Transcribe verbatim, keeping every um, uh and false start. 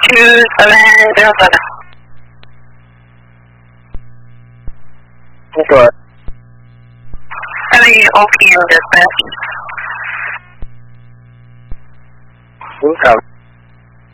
two seven zero seven. Good. Seven O P M dispatch. Welcome.